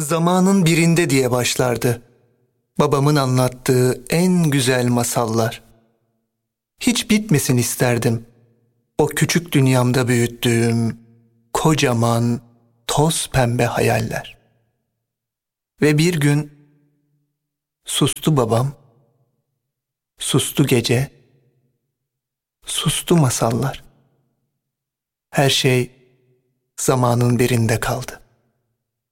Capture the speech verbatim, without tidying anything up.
Zamanın birinde diye başlardı babamın anlattığı en güzel masallar. Hiç bitmesin isterdim o küçük dünyamda büyüttüğüm kocaman toz pembe hayaller. Ve bir gün sustu babam, sustu gece, sustu masallar. Her şey zamanın birinde kaldı.